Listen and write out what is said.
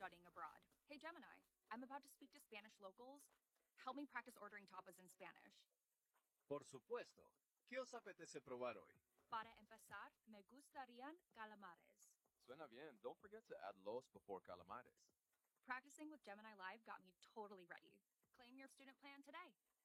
studying abroad. Hey Gemini, I'm about to speak to Spanish locals. Help me practice ordering tapas in Spanish. Por supuesto. ¿Qué os apetece probar hoy? Para empezar, me gustarían calamares. Suena bien. Don't forget to add los before calamares. Practicing with Gemini Live got me totally ready. Claim your student plan today.